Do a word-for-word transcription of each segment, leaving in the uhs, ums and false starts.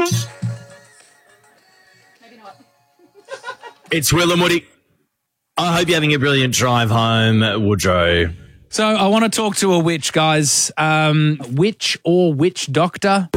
It's Will and Woody. I hope you're having a brilliant drive home, Woodrow. So I want to talk to a witch, guys. Um, witch or witch doctor?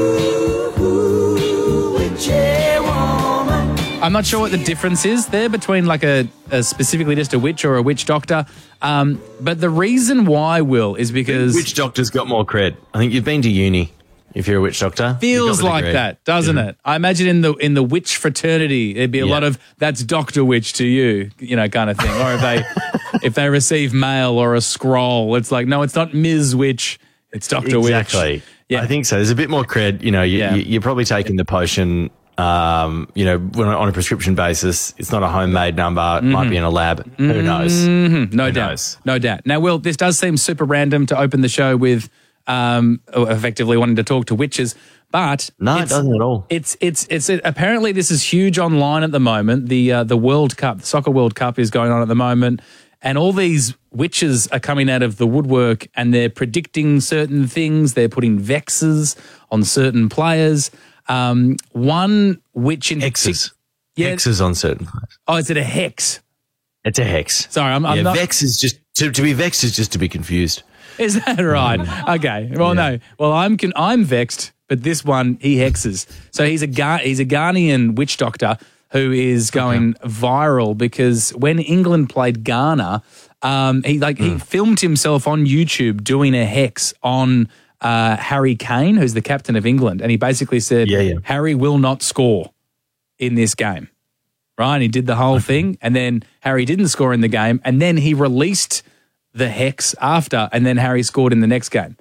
I'm not sure what the difference is there between like a, a specifically just a witch or a witch doctor. Um, but the reason why, Will, is because... Witch doctor's got more cred. I think you've been to uni. If you're a witch doctor, feels like degree. that, doesn't yeah. it? I imagine in the in the witch fraternity, there'd be a yeah. lot of "that's Doctor Witch to you," you know, kind of thing. Or if they if they receive mail or a scroll, it's like, no, it's not Miz Witch, it's Doctor exactly. Witch. Exactly. Yeah, I think so. There's a bit more cred. You know, you, yeah. you, you're probably taking the potion. Um, you know, on a prescription basis. It's not a homemade number. It mm-hmm. might be in a lab. Mm-hmm. Who knows? Mm-hmm. No Who doubt. Knows? No doubt. Now, Will, this does seem super random to open the show with. Um, effectively wanting to talk to witches, but no, it doesn't at all. It's it's it's it, apparently this is huge online at the moment. The uh, the World Cup, the Soccer World Cup, is going on at the moment, and all these witches are coming out of the woodwork, and they're predicting certain things. They're putting vexes on certain players. Um, one witch in hexes, yeah. hexes on certain players. Oh, is it a hex? It's a hex. Sorry, I'm, I'm yeah, not. Vex is just to, to be vexed is just to be confused. Is that right? Okay. Well, yeah. no. Well, I'm con- I'm vexed, but this one he hexes. So he's a Ga- he's a Ghanaian witch doctor who is going okay. viral because when England played Ghana, um, he like mm. he filmed himself on YouTube doing a hex on uh, Harry Kane, who's the captain of England, and he basically said, yeah, yeah. Harry will not score in this game. Right? And he did the whole okay. thing, and then Harry didn't score in the game, and then he released the hex after, and then Harry scored in the next game.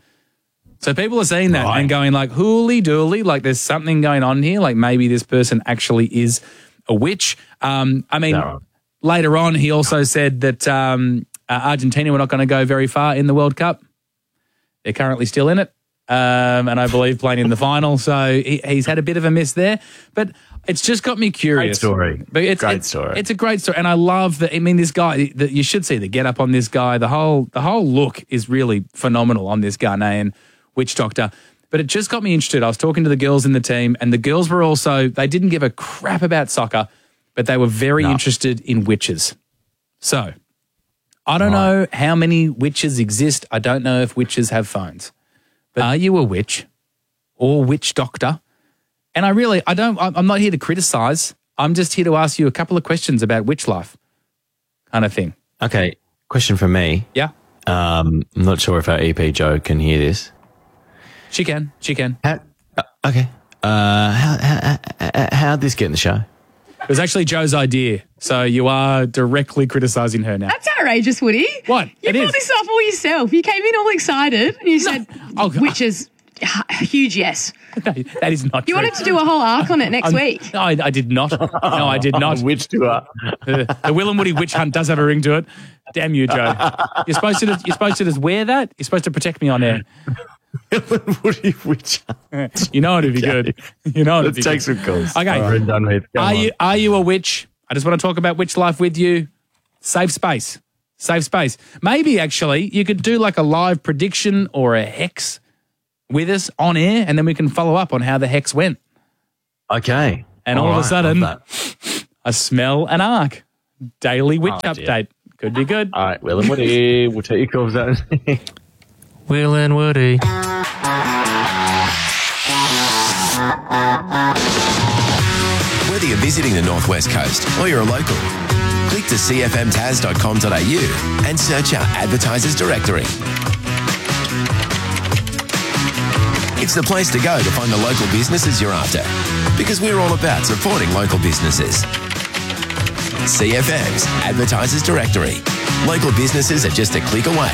So people are seeing that right. and going like, hooly dooly, like there's something going on here, like maybe this person actually is a witch. Um, I mean, no. later on he also said that um, uh, Argentina were not going to go very far in the World Cup. They're currently still in it, um, and I believe playing in the final, so he, he's had a bit of a miss there. But it's just got me curious. Great story. But it's, great it's, story. It's a great story, and I love that. I mean, this guy. The, you should see the get up on this guy. The whole the whole look is really phenomenal on this Ghanaian witch doctor. But it just got me interested. I was talking to the girls in the team, and the girls were also. They didn't give a crap about soccer, but they were very no. interested in witches. So I don't right. know how many witches exist. I don't know if witches have phones. But are you a witch or witch doctor? And I really, I don't, I'm not here to criticize. I'm just here to ask you a couple of questions about witch life kind of thing. Okay. Question from me. Yeah. Um, I'm not sure if our E P Jo can hear this. She can. She can. How, uh, okay. Uh, how, how, how, how'd this get in the show? It was actually Jo's idea. So you are directly criticising her now. That's outrageous, Woody. What? You it brought is. this up all yourself. You came in all excited and you no. said, oh, witches. Huge yes. No, that is not you true. wanted to do a whole arc on it next I'm, week. No, I, I did not. No, I did not. Witch tour. the, the Will and Woody witch hunt does have a ring to it. Damn you, Jo. You're supposed to just, you're supposed to just wear that. You're supposed to protect me on air. Will and Woody witch hunt. You know it'd be okay. good. You know it'd Let's be take good. some calls. Okay. Right. Done with. Come are on. you are you a witch? I just want to talk about witch life with you. Safe space. Safe space. Maybe actually you could do like a live prediction or a hex with us on air, and then we can follow up on how the hex went. Okay. And all, all right, of a sudden, I smell an arc. Daily witch oh, update. Dear. Could be good. All right, Will and Woody, we'll take your calls out. Will and Woody. Whether you're visiting the Northwest Coast or you're a local, click to c f m tas dot com dot a u and search our advertisers directory. It's the place to go to find the local businesses you're after, because we're all about supporting local businesses. C F M's Advertisers Directory. Local businesses are just a click away.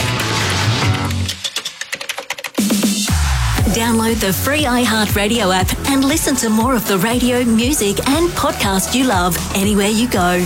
Download the free iHeartRadio app and listen to more of the radio, music and podcast you love anywhere you go.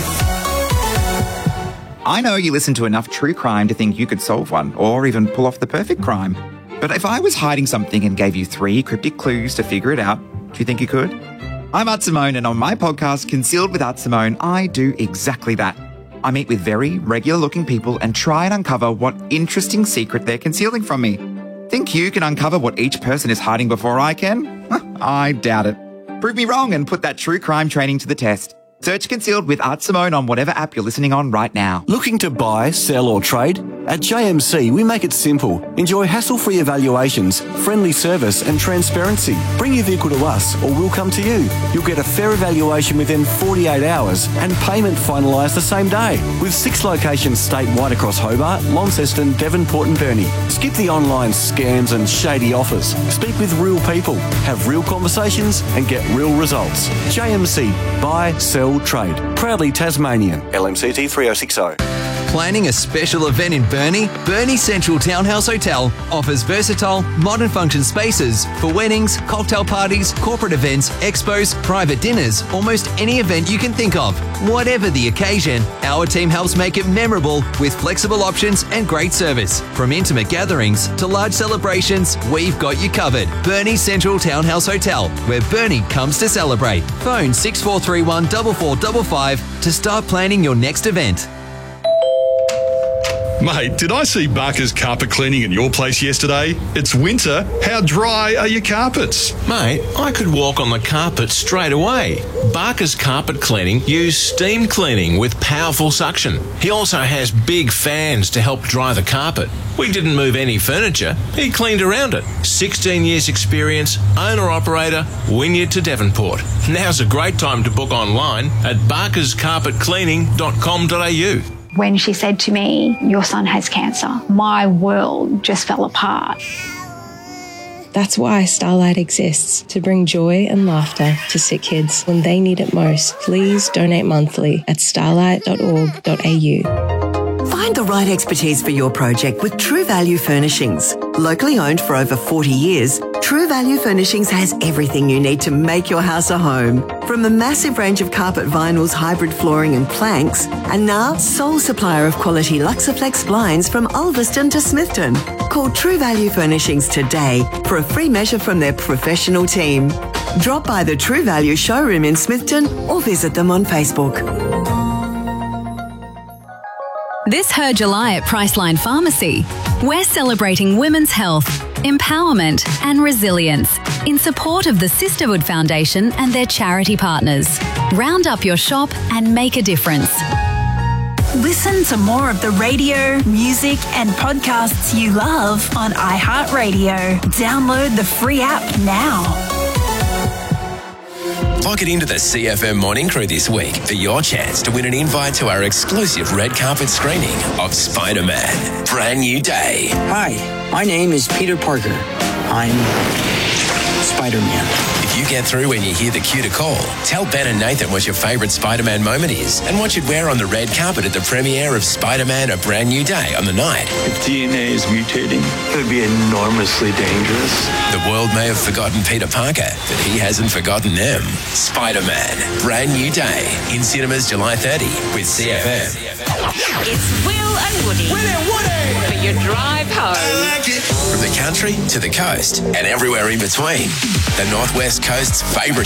I know you listen to enough true crime to think you could solve one or even pull off the perfect crime. But if I was hiding something and gave you three cryptic clues to figure it out, do you think you could? I'm Art Simone, and on my podcast, Concealed with Art Simone, I do exactly that. I meet with very regular-looking people and try and uncover what interesting secret they're concealing from me. Think you can uncover what each person is hiding before I can? I doubt it. Prove me wrong and put that true crime training to the test. Search Concealed with Art Simone on whatever app you're listening on right now. Looking to buy, sell or trade? At J M C, we make it simple. Enjoy hassle-free evaluations, friendly service and transparency. Bring your vehicle to us or we'll come to you. You'll get a fair evaluation within forty-eight hours and payment finalised the same day. With six locations statewide across Hobart, Launceston, Devonport and Burnie. Skip the online scams and shady offers. Speak with real people, have real conversations and get real results. J M C, buy, sell, trade. Proudly Tasmanian. L M C T three oh six oh. Planning a special event in Burnie? Burnie Central Townhouse Hotel offers versatile, modern function spaces for weddings, cocktail parties, corporate events, expos, private dinners, almost any event you can think of. Whatever the occasion, our team helps make it memorable with flexible options and great service. From intimate gatherings to large celebrations, we've got you covered. Burnie Central Townhouse Hotel, where Burnie comes to celebrate. Phone six four three one, four four five five to start planning your next event. Mate, did I see Barker's carpet cleaning at your place yesterday? It's winter. How dry are your carpets? Mate, I could walk on the carpet straight away. Barker's Carpet Cleaning use steam cleaning with powerful suction. He also has big fans to help dry the carpet. We didn't move any furniture. He cleaned around it. sixteen years experience, owner-operator, Wynyard to Devonport. Now's a great time to book online at barkers carpet cleaning dot com dot a u. When she said to me, your son has cancer, my world just fell apart. That's why Starlight exists, to bring joy and laughter to sick kids when they need it most. Please donate monthly at starlight dot org dot a u. Find the right expertise for your project with True Value Furnishings. Locally owned for over forty years, True Value Furnishings has everything you need to make your house a home. From a massive range of carpet vinyls, hybrid flooring and planks, and now sole supplier of quality Luxaflex blinds from Ulverston to Smithton. Call True Value Furnishings today for a free measure from their professional team. Drop by the True Value showroom in Smithton or visit them on Facebook. This Her July at Priceline Pharmacy, we're celebrating women's health, empowerment and resilience in support of the Sisterhood Foundation and their charity partners. Round up your shop and make a difference. Listen to more of the radio, music and podcasts you love on iHeartRadio. Download the free app now. Lock it into the C F M Morning Crew this week for your chance to win an invite to our exclusive red carpet screening of Spider-Man: Brand New Day. Hi, my name is Peter Parker. I'm Spider-Man. If you get through when you hear the cue to call, tell Ben and Nathan what your favourite Spider-Man moment is and what you'd wear on the red carpet at the premiere of Spider-Man: A Brand New Day on the night. If D N A is mutating, it would be enormously dangerous. The world may have forgotten Peter Parker, but he hasn't forgotten them. Spider-Man: Brand New Day in cinemas July thirtieth with C F M. It's Will and Woody. Will and Woody! For your drive home. From the country to the coast and everywhere in between, the Northwest Coast's favourite